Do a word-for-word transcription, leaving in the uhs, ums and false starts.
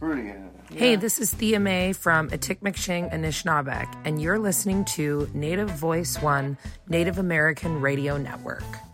pretty. Yeah. Hey, this is Thea Mae from Atikameksheng, Anishinaabeg, and you're listening to Native Voice One, Native American Radio Network.